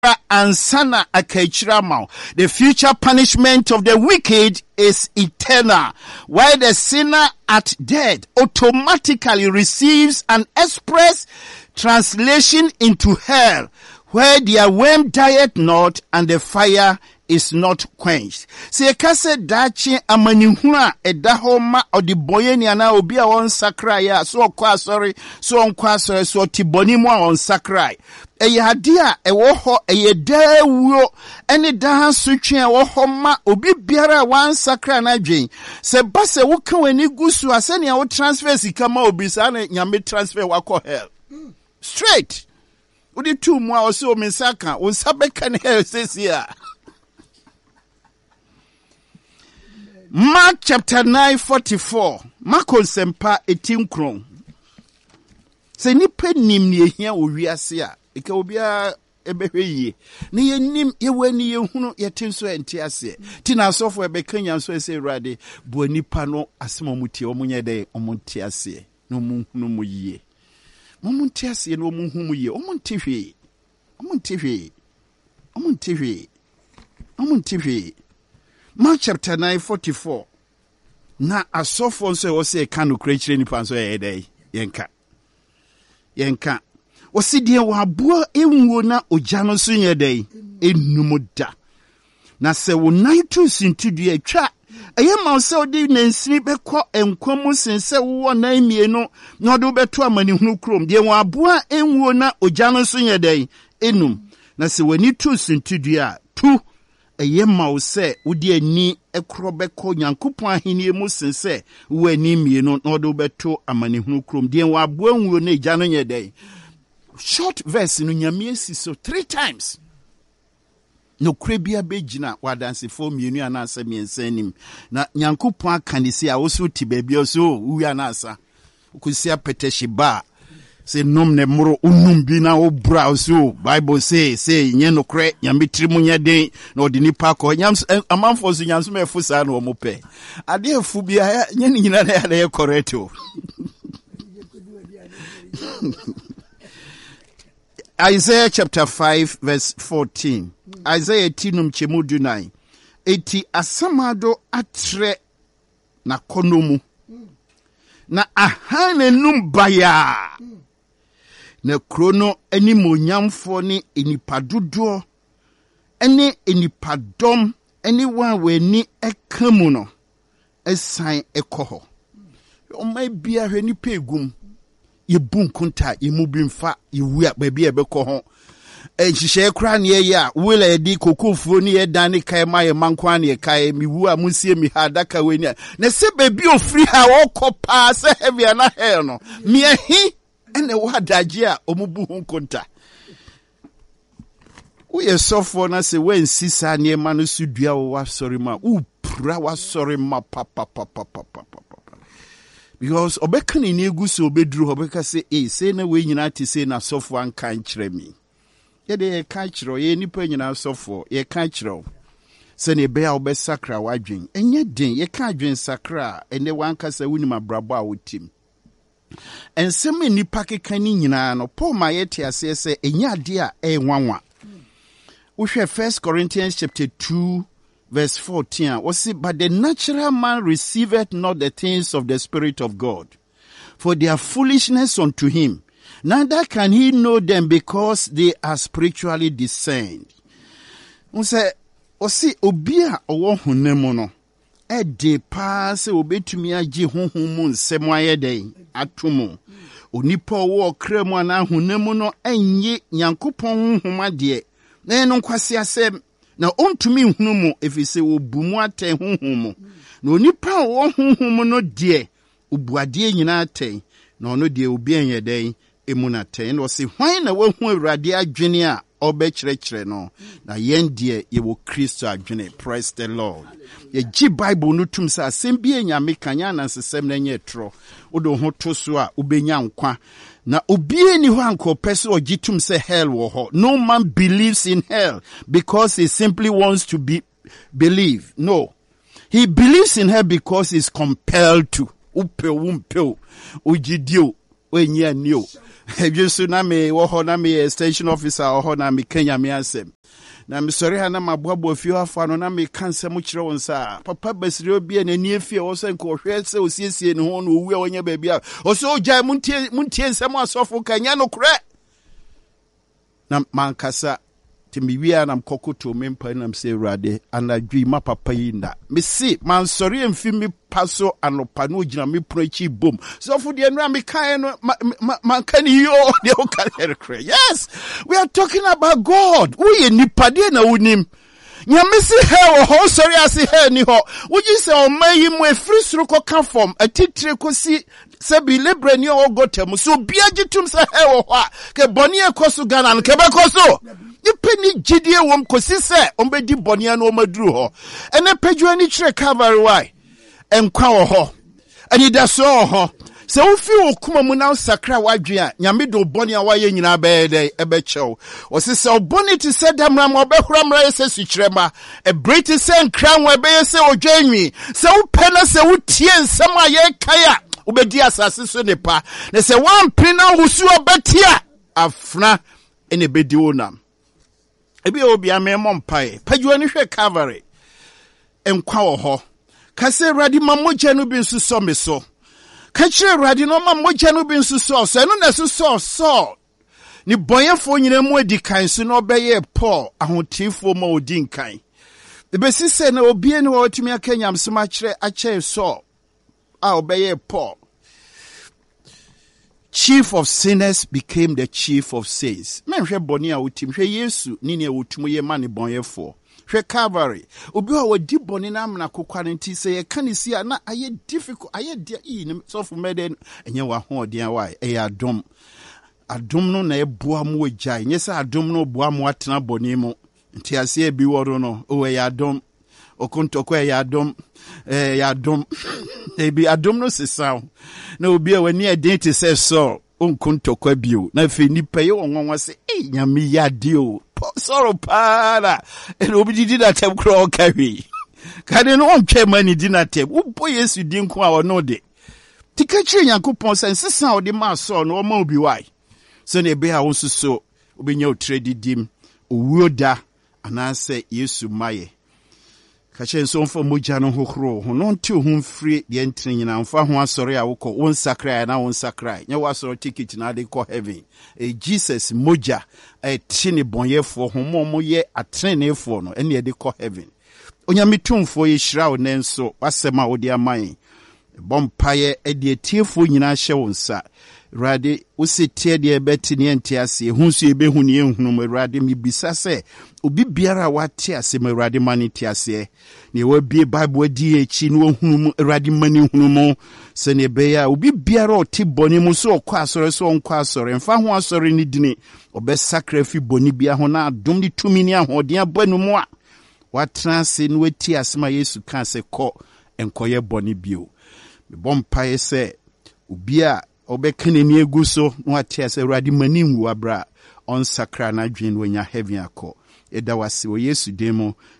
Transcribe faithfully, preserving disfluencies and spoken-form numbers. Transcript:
kakra ansana akachira mau. The future punishment of the wicked is eternal, while the sinner at death automatically receives an express translation into hell, where their worm dieth not and the fire is not quenched. Se kase dachi amanihuna edahoma odiboyeni ana obi a won sakra ya so kwa sorry so on kwa sorry so tiboni mu a on sakra eye ade a ewo ho eye dawuo ene dan sotwe ewo ho ma obi biara wan sakra na dwen se base wo kan wani gusu asene wo transfer sika ma obi sa na nyame transfer wako hell straight odi tu mu a o se o mensaka o sabeka ne hell sesia. Mark chapter nine forty-four. Mark on sempa eighteen kron. Se nipa nim ne ehia owiase a eka obia ebehwe yie. Ne ye nim ye wani ye hunu ye tinso enti ase. Ti na asofo ebekanya so ese urade bo nipa no asema mutie omunye de omuntie ase. No mu hunu mu yie. Omuntie ase no mu hunu mu yie. Omuntie hwe. Omuntie hwe. Omuntie hwe. Omuntie hwe. Mark chapter nine forty-four. Na asofo nso wo se ka no krechire nipa nso ye dey yenka. Yenka. Wo se die wo aboa enwuo na ogya no so ye dey enumuda. Na se wo nan tu sintudu atwa eye ma se odi nansini bekọ enkwam sense wo nan mienu na odi beto amanihunu krom die wo aboa enwuo na ogya no so ye dey enum. Na se wani tu sintudu a tu eye ma wo se wodi ani ekrobeko nyankopon ahenie mu sense wo ani mienu na odo beto amanehunu krom de wa aboanwuo na egya no nyedai. Short verse no nyame asi so three times. No krebia begina wadanse fo mienu anasa miensanim na nyankopon akanisi a wo so ti baabi so wi anasa ukusia peteshiba se nom ne moro unum bi na o bra so Bible say say nye no kre nyame trimu nye den na odi nipa ko nyam amanfo so nyam so me fu sa na o mo pe ade afu bia nye ni nyina na ya correct o. Isaiah chapter five verse fourteen. Isaiah tinum chemudu nine. Eti asamado atre na konomu na ahane numbaya na krono eni monyamfo ni enipadodo eni enipadom eni wa weni ekamu no esan ekoho o mai bia hwe ni pegum ye bunkunta ye mubimfa ye wu abia ebekọ ho ehihye kra ne ye a wela edi kokofuo ni ye dan ne kai ma ye mankwa ne kai mi wu a munsie mi ha daka weni na se baby ofri ha okopa se heavy na hell no mi ehi ene wadaje a omubu hunkunta wo ye sofo na se wen sisa ne ma no sudua wo wa sorry ma u pra wa sorry ma papa papa papa because obekani ni eguso obeduru obeka se eh say na we nyina ti say na sofo an kan kire mi ye de kan kire ye nipa nyina sofo ye kan kire se ne be a obesakra wadwen enye den ye kan adwen sakra ene wankasa wunima brabo a wotim ensem nipa keka ni nyina no Paul ma yete ase se enya ade a e nwanwa wo hwe First Corinthians chapter two verse fourteen was it, but the natural man receiveth not the things of the Spirit of God, for they are foolishness unto him, neither can he know them because they are spiritually discerned. We say, osi obia owo honemu no e de pa se obetumi agi honhom mu nsem ayedai atomo onipa owo kremu ana honemu no enye nyankopon honhom ade na eno kwase asem na ontumi hunu mu efise obumu ate honhom mu na onipa owo honhom no de obuade nyina ate na ono de obi enyedai emunate na osi hwan na wahu awurade adwene a obekyerekere no na yendie ye wo Kristo adwene. Praise the Lord. Ye gi Bible no tum sa asem bi enyame kanya na sesem na nye tro odo ho to so a obenya nkwa na obi eni ho anko pese ogi tum se hell wo ho. No man believes in hell because he simply wants to be believe. No, he believes in hell because he's compelled to. Upe umpe ogidio wenye nio Ebisu na me wo ho na me extension officer wo ho na me Kenya me asem. Na me sori ha na maboabo afie afa no na me kanse mo kire won sa papa basire obi na ni afie wo se nko hwe se osiesie ne ho no owu a wonya ba bia o so ogya muntie muntie nsem asofo kanya no kure na mankasa timiwia na mkokoto mempa na mse Awurade anadwi ma papa yi nda me si man sori emfi mi paso anopa no gina me prochi bom so for the no me kan no man kan yo de o kan kre. Yes, we are talking about God. We nipa de na unim nyame si he wo ho sori ase he ni ho wuji se o mayi mu efri suru ko ka form atitire ko si se bi lebre ni o gotem so bia gitum se he wo ho a ke boni ekoso Ghana no ke be koso Penny Gidie wom kosi se ombedi bonia no maduru ho ene pedwo ani kire Calvary why enkwa wo ho ani da so ho se wo fi okuma mu na sakra wadwe a nyame do bonia waye nyina be dey ebe chew o se se obonity se damra ma obehura mra yese su kirema e briti se nkran we be yese odwanwi se wo pena se wo tie nsem aye kaya obedi asase so nepa ne se wan pina husu obetia afna ene bedi wonam ebi obi amemo mpae padwo ni hwe Calvary enkwa wo ho kase Awurade mamogya no bi nso so me so ka kire Awurade no mamogya no bi nso so so eno na so so so ni boyefo nyina mu adi kan so no beye Paul ahotifo ma odi nkan ebesi se na obi eni wo tumi akanyam sema kire ache so a obeye Paul. Chief of sinners became the chief of saints. Men hwe boni a wotim hwe Yesu ni ne wotum ye mane bonyefo. Hwe Calvary. Obi a wodi boni na amna kokwa nti se ye kanisi a na aye difficult aye dia e so for meden enye wa ho odian why e adom. Adom no na eboa mu agya. Nye se adom no boa mu atena boni mu. Nti ase e bi woro no o e adom. Okontoko e adom. Eh ya adom. Ebi adom no sesaw. Na obi a wani identity say so onkontoko bio. Na fe nipa ye wonwonwa se eh nyame yade o. Sorrow para. E obi didi na tem kro o kawi. Kade no ontwe mani di na tem. Upo Yesu di nko a ono de. Tika kire Yankopon say sesa o de ma so no ma obi wai. So na ebe a wonso so obi nya otredi dim owuoda anase Yesu maye. Kache nso mfa mogya no hohoro ho no nti ho mfiri de entene nyina mfa ho asore a wokọ won sakra na won sakra nya wasoro ticket na de kọ heaven e Jesus mogya e tini bonyefo ho mo mo ye atrenefo no ene de kọ heaven onyamitumfo ye hira wo nenso wasema wo de aman bompaye e de tiefo nyina hye won sa Awurade usitie de betini enti ase hu so ebehu ne ehunu mo Awurade mi bisa se obi biara wate ase mo Awurade mani ti ase ne wa bie Bible adi echi ne ohunu mo Awurade mani hunu mo se ne be ya obi biara oti boni mu so okọ asore so onko asore mfa ho asore ni dini obe sacrifice boni bia ho na adom ni tumi ni ahoden abanu mu a watra se ne wati asema Yesu kan se kọ enkoye boni bio me bompae se obi a obekene ni egu so no atia se Awurade mani nwu abra on sakra na dwen wanya heaven akọ eda wase o Yesu demo